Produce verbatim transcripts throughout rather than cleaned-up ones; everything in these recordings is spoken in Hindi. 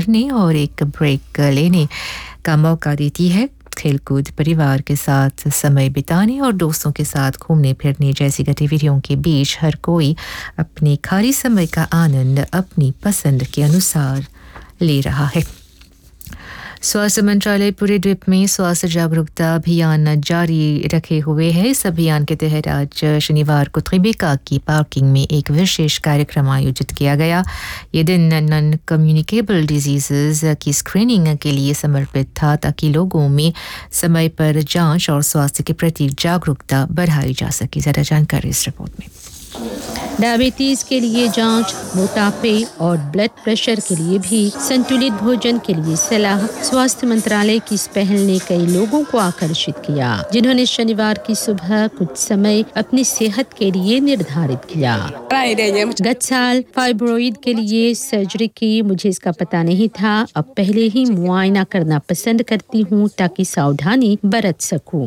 करने और एक ब्रेक लेने का मौका देती है। खेलकूद, परिवार के साथ समय बिताने और दोस्तों के साथ घूमने फिरने जैसी गतिविधियों के बीच हर कोई अपने खाली समय का आनंद अपनी पसंद के अनुसार ले रहा है। स्वास्थ्य मंत्रालय पूरे द्वीप में स्वास्थ्य जागरूकता अभियान जारी रखे हुए है। इस अभियान के तहत आज शनिवार को त्रिबेका की पार्किंग में एक विशेष कार्यक्रम आयोजित किया गया। ये दिन नॉन कम्युनिकेबल डिजीजेस की स्क्रीनिंग के लिए समर्पित था ताकि लोगों में समय पर जांच और स्वास्थ्य के प्रति जागरूकता बढ़ाई जा सके। ज़्यादा जानकारी इस रिपोर्ट में। डायबिटीज के लिए जांच, मोटापे और ब्लड प्रेशर के लिए भी संतुलित भोजन के लिए सलाह। स्वास्थ्य मंत्रालय की इस पहल ने कई लोगों को आकर्षित किया, जिन्होंने शनिवार की सुबह कुछ समय अपनी सेहत के लिए निर्धारित किया। गत साल फाइब्रोइड के लिए सर्जरी की, मुझे इसका पता नहीं था। अब पहले ही मुआयना करना पसंद करती हूँ ताकि सावधानी बरत सकूं।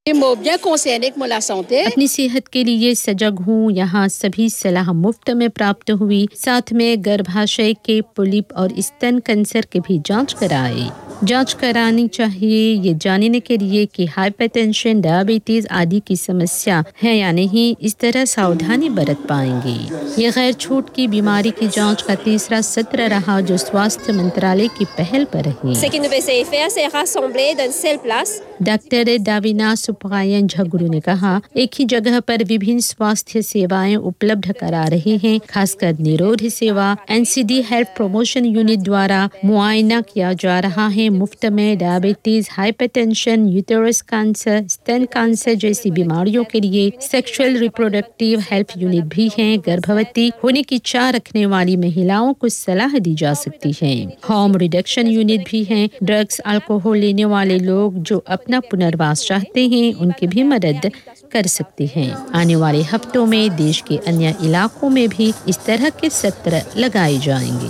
अपनी सेहत के लिए सजग हूँ। यहाँ सभी सलाह मुफ्त में प्राप्त हुई। साथ में गर्भाशय के पोलिप और स्तन कैंसर के भी जांच कराए। जांच करानी चाहिए ये जानने के लिए कि हाइपरटेंशन, डायबिटीज आदि की समस्या है या नहीं। इस तरह सावधानी बरत पाएंगे। ये गैर छूट की बीमारी की जांच का तीसरा सत्र रहा जो स्वास्थ्य मंत्रालय की पहल पर है। डॉक्टर दाविना सुप्रायन झगुरु ने कहा, एक ही जगह पर विभिन्न स्वास्थ्य सेवाएं उपलब्ध करा रहे हैं। खासकर निरोध सेवा एनसीडी हेल्थ प्रमोशन यूनिट द्वारा मुआयना किया जा रहा है। मुफ्त में डायबिटीज, हाइपरटेंशन, यूटेरस कैंसर, स्तन कैंसर जैसी बीमारियों के लिए सेक्सुअल रिप्रोडक्टिव हेल्थ यूनिट भी हैं। गर्भवती होने की इच्छा रखने वाली महिलाओं को सलाह दी जा सकती है। हार्म रिडक्शन यूनिट भी हैं। ड्रग्स, अल्कोहल लेने वाले लोग जो अपना पुनर्वास चाहते हैं उनकी भी मदद कर सकते हैं। आने वाले हफ्तों में देश के अन्य इलाकों में भी इस तरह के सत्र लगाए जाएंगे।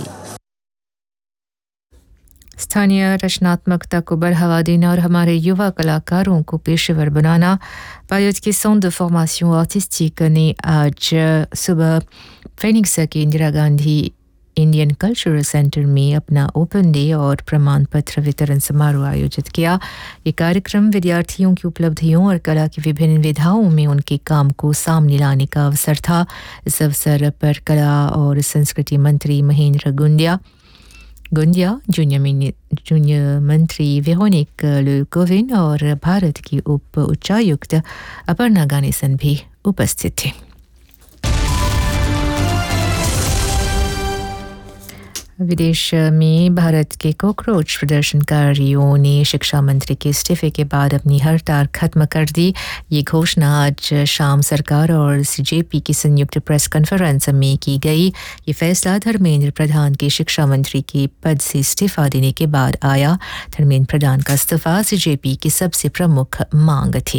स्थानीय रचनात्मकता को बढ़ावा देना और हमारे युवा कलाकारों को पेशेवर बनाना, पायलट के सेंटर de formation artistique ने आज सुबह फेनिक्स के Indira Gandhi Indian cultural centre में अपना ओपन डे और प्रमाण पत्र वितरण समारोह आयोजित किया। ये कार्यक्रम विद्यार्थियों की उपलब्धियों और कला की विभिन्न विधाओं में उनके काम को सामने लाने का अवसर था। इस अवसर पर कला और संस्कृति मंत्री महेंद्र गुंडिया गुंडिया जूनियर जूनियर मंत्री वेरोनिक लुकोविन और भारत की उप उच्चायुक्त अपर्णा गानेसन भी उपस्थित थे। विदेश में भारत के कॉकरोच प्रदर्शनकारियों ने शिक्षा मंत्री के इस्तीफे के बाद अपनी हड़ताल खत्म कर दी। ये घोषणा आज शाम सरकार और सीजेपी की संयुक्त प्रेस कॉन्फ्रेंस में की गई। ये फैसला धर्मेंद्र प्रधान के शिक्षा मंत्री के पद से इस्तीफा देने के बाद आया। धर्मेंद्र प्रधान का इस्तीफा सीजेपी की सबसे प्रमुख मांग थी।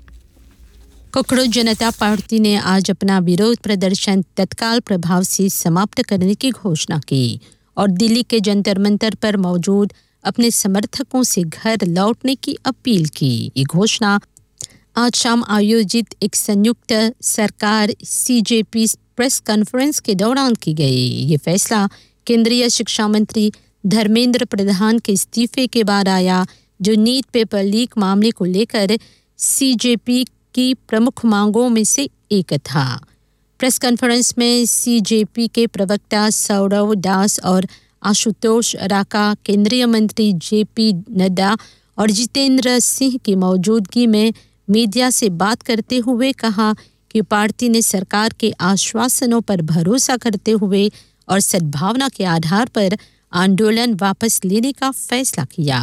कॉकरोच जनता पार्टी ने आज अपना विरोध प्रदर्शन तत्काल प्रभाव से समाप्त करने की घोषणा की और दिल्ली के जंतर मंतर पर मौजूद अपने समर्थकों से घर लौटने की अपील की। ये घोषणा आज शाम आयोजित एक संयुक्त सरकार सीजेपी प्रेस कॉन्फ्रेंस के दौरान की गई। ये फैसला केंद्रीय शिक्षा मंत्री धर्मेंद्र प्रधान के इस्तीफे के बाद आया, जो नीट पेपर लीक मामले को लेकर सीजेपी की प्रमुख मांगों में से एक था। प्रेस कॉन्फ्रेंस में सीजेपी के प्रवक्ता सौरव दास और आशुतोष राका, केंद्रीय मंत्री जेपी नड्डा और जितेंद्र सिंह की मौजूदगी में मीडिया से बात करते हुए कहा कि पार्टी ने सरकार के आश्वासनों पर भरोसा करते हुए और सद्भावना के आधार पर आंदोलन वापस लेने का फैसला किया।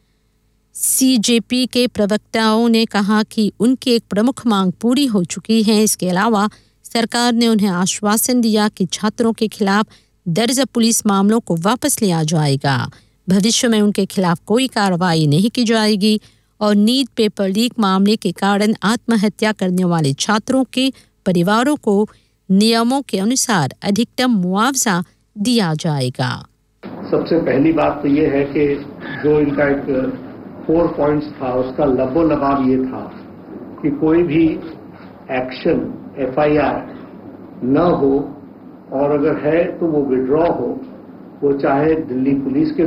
सीजेपी के प्रवक्ताओं ने कहा कि उनकी एक प्रमुख मांग पूरी हो चुकी है। इसके अलावा सरकार ने उन्हें आश्वासन दिया कि छात्रों के खिलाफ दर्ज पुलिस मामलों को वापस लिया जाएगा, भविष्य में उनके खिलाफ कोई कार्रवाई नहीं की जाएगी और नीट पेपर लीक मामले के कारण आत्महत्या करने वाले छात्रों के परिवारों को नियमों के अनुसार अधिकतम मुआवजा दिया जाएगा। सबसे पहली बात तो ये है कि जो इनका एक फोर पॉइंट्स था उसका लबो लबाब ये था कि कोई भी एक्शन एफआईआर न हो और अगर है तो वो विड्रॉ हो, वो चाहे दिल्ली पुलिस के